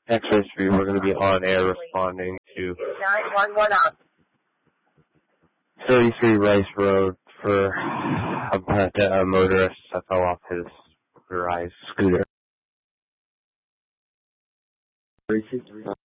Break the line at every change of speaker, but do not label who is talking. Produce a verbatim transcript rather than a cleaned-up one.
X-ray three, we're going to be on air responding to
nine one one up.
thirty-three Rice Road for a, a motorist that fell off his Rise scooter.